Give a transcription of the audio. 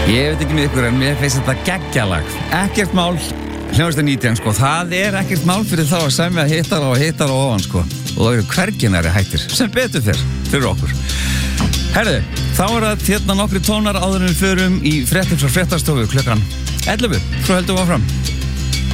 Ég veit ekki með ykkur en mér finnst þetta geggjalag. Ekkert mál, hljóðast 19 sko. Það ekkert mál fyrir þá að semja hittar og ofan sko. Og það eru hverginari hættir, sem betur fyrir okkur. Herðu, þá það hérna nokkri tónar áður en við förum í fréttir frá fréttastofu klukkan 11. Svo heldum við áfram.